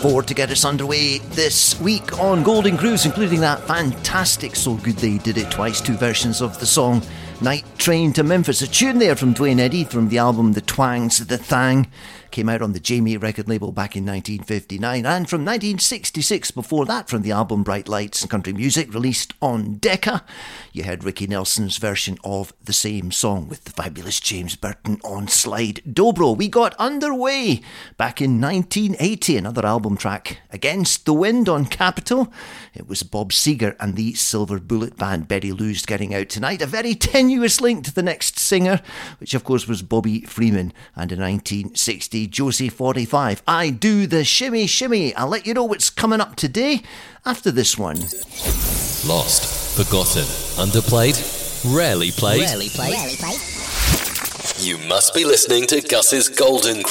4 to get us underway this week on Golden Grooves, including that fantastic So Good They Did It Twice, 2 versions of the song Night Train to Memphis. A tune there from Duane Eddy from the album The Twangs, The Thang. Came out on the Jamie record label back in 1959, and from 1966 before that from the album Bright Lights and Country Music, released on Decca. You heard Ricky Nelson's version of the same song with the fabulous James Burton on slide dobro. We got underway back in 1980, another album track, Against the Wind on Capitol. It was Bob Seger and the Silver Bullet Band. Betty Lou's getting out tonight. A very tenuous link to the next singer, which of course was Bobby Freeman, and in 1960 Josie 45. I Do the Shimmy Shimmy. I'll let you know what's coming up today after this one. Lost, forgotten, underplayed, rarely played. Rarely played. You must be listening to Gus's Golden